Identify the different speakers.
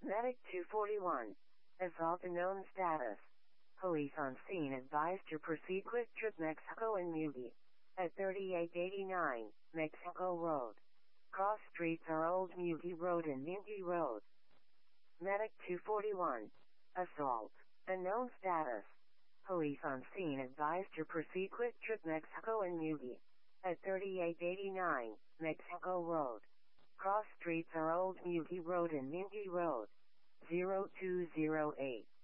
Speaker 1: Medic 241. Assault unknown status. Police on scene advised to proceed Quick Trip Mexico and Mugi. At 3889, Mexico Road. Cross streets are Old Mugi Road and Mugi Road. Medic 241. Assault. Unknown status. Police on scene advised to proceed Quick Trip Mexico and Mugi. At 3889, Mexico Road. Cross streets are Old Mugi Road and Mugi Road. 0208.